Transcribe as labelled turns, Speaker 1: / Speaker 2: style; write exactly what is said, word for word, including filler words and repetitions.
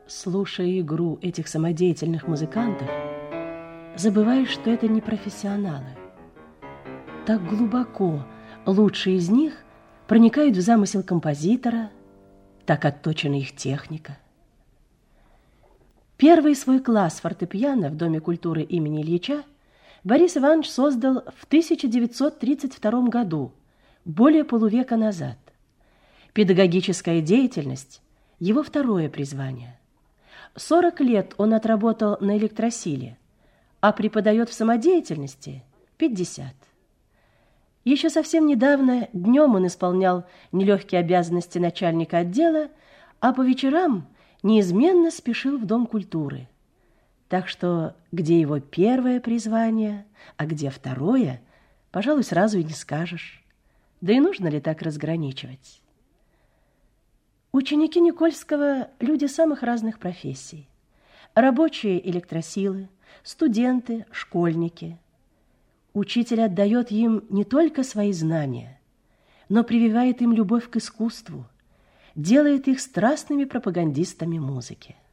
Speaker 1: Слушая игру этих самодеятельных музыкантов, забываешь, что это не профессионалы. Так глубоко лучшие из них проникают в замысел композитора, так отточена их техника. Первый свой класс фортепиано в Доме культуры имени Ильича Борис Иванович создал в тысяча девятьсот тридцать втором году, более полувека назад. Педагогическая деятельность – его второе призвание. сорок лет он отработал на электросиле, а преподает в самодеятельности – пятьдесят. Еще совсем недавно днем он исполнял нелегкие обязанности начальника отдела, а по вечерам неизменно спешил в Дом культуры. Так что где его первое призвание, а где второе, пожалуй, сразу и не скажешь. Да и нужно ли так разграничивать? Ученики Никольского – люди самых разных профессий. Рабочие электросилы, студенты, школьники. Учитель отдает им не только свои знания, но прививает им любовь к искусству, делает их страстными пропагандистами музыки.